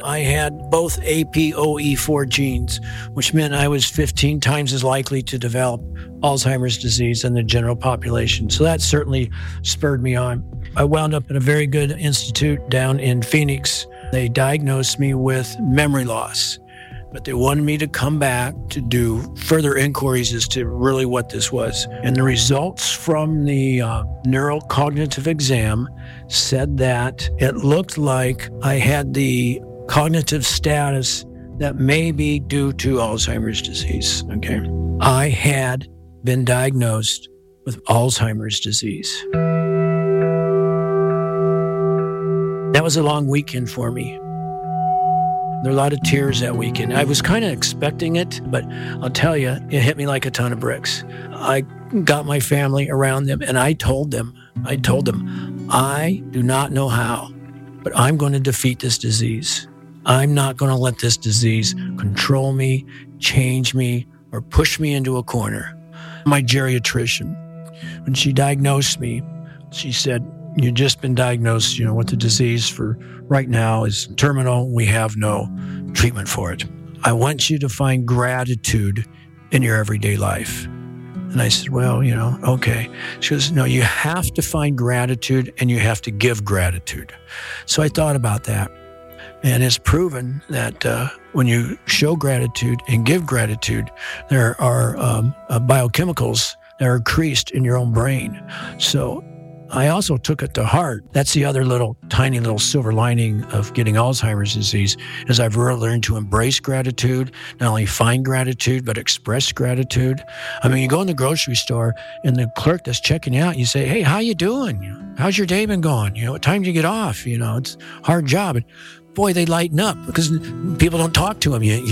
I had both APOE4 genes, which meant I was 15 times as likely to develop Alzheimer's disease than the general population. So that certainly spurred me on. I wound up at a very good institute down in Phoenix. They diagnosed me with memory loss, but they wanted me to come back to do further inquiries as to really what this was. And the results from the neurocognitive exam said that it looked like I had the cognitive status that may be due to Alzheimer's disease, okay? I had been diagnosed with Alzheimer's disease. That was a long weekend for me. There were a lot of tears that weekend. I was kind of expecting it, but I'll tell you, it hit me like a ton of bricks. I got my family around them, and I told them, I do not know how, but I'm going to defeat this disease. I'm not going to let this disease control me, change me, or push me into a corner. My geriatrician, when she diagnosed me, she said, "You've just been diagnosed, with the disease for right now is terminal. We have no treatment for it. I want you to find gratitude in your everyday life." And I said, well, okay. She goes, no, you have to find gratitude and you have to give gratitude. So I thought about that. And it's proven that when you show gratitude and give gratitude, there are biochemicals that are increased in your own brain. So I also took it to heart. That's the other tiny little silver lining of getting Alzheimer's disease, is I've really learned to embrace gratitude, not only find gratitude, but express gratitude. I mean, you go in the grocery store and the clerk that's checking you out, you say, "Hey, how you doing? How's your day been going? What time do you get off? It's a hard job." And boy, they lighten up because people don't talk to them. You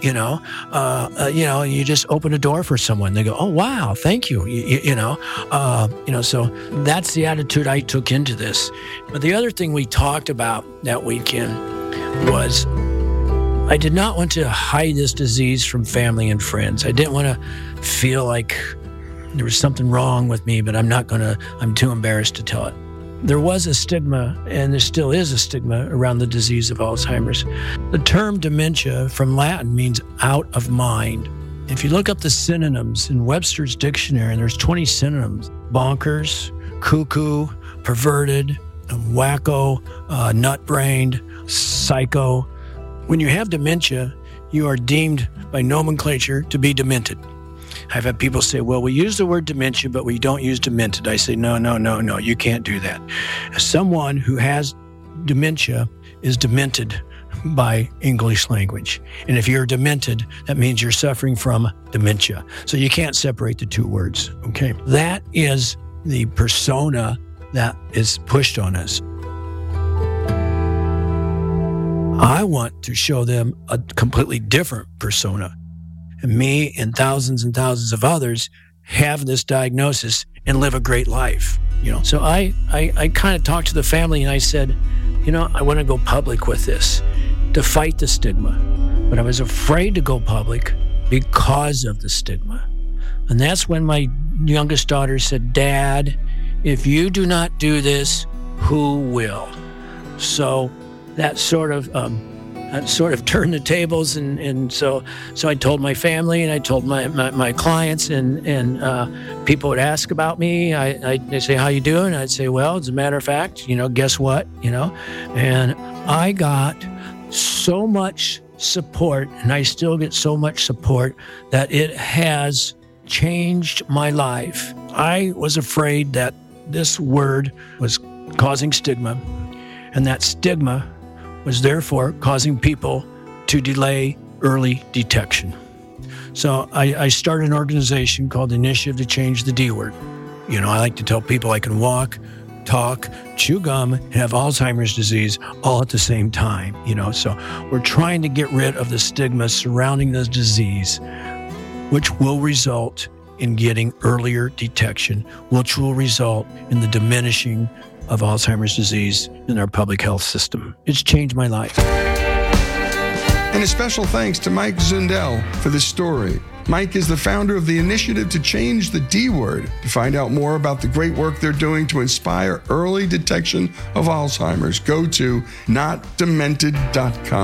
just open a door for someone. They go, "Oh, wow, thank you." So that's the attitude I took into this. But the other thing we talked about that weekend was I did not want to hide this disease from family and friends. I didn't want to feel like there was something wrong with me, but I'm too embarrassed to tell it. There was a stigma, and there still is a stigma around the disease of Alzheimer's. The term dementia from Latin means out of mind. If you look up the synonyms in Webster's dictionary, and there's 20 synonyms: bonkers, cuckoo, perverted, wacko, nut-brained, psycho. When you have dementia, you are deemed by nomenclature to be demented. I've had people say, well, we use the word dementia, but we don't use demented. I say, no, you can't do that. Someone who has dementia is demented by English language. And if you're demented, that means you're suffering from dementia. So you can't separate the two words, okay? That is the persona that is pushed on us. I want to show them a completely different persona. And me and thousands of others have this diagnosis and live a great life. So I kind of talked to the family and I said, I want to go public with this to fight the stigma. But I was afraid to go public because of the stigma. And that's when my youngest daughter said, "Dad, if you do not do this, who will?" So that sort of turned the tables, and so I told my family and I told my clients, and people would ask about me. They say, "How you doing?" I'd say, "Well, as a matter of fact, guess what, and I got so much support, and I still get so much support that it has changed my life. I was afraid that this word was causing stigma, and that stigma was therefore causing people to delay early detection. So I started an organization called Initiative to Change the D Word. I like to tell people I can walk, talk, chew gum, and have Alzheimer's disease all at the same time. So we're trying to get rid of the stigma surrounding this disease, which will result in getting earlier detection, which will result in the diminishing of Alzheimer's disease in our public health system. It's changed my life. And a special thanks to Mike Zundel for this story. Mike is the founder of the Initiative to Change the D Word. To find out more about the great work they're doing to inspire early detection of Alzheimer's, go to notdemented.com.